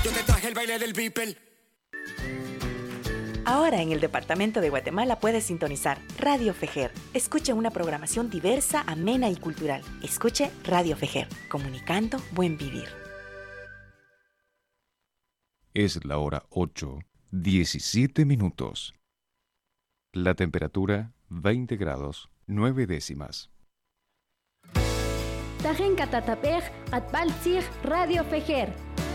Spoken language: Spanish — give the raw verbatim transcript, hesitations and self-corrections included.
Yo te traje el baile del Beeple. Ahora en el departamento de Guatemala puedes sintonizar Radio Fejer. Escuche una programación diversa, amena y cultural. Escuche Radio Fejer, comunicando buen vivir. Es la hora ocho, diecisiete minutos. La temperatura veinte grados, nueve décimas. Tajen Catatapej, Atbaltzig, Radio Fejer.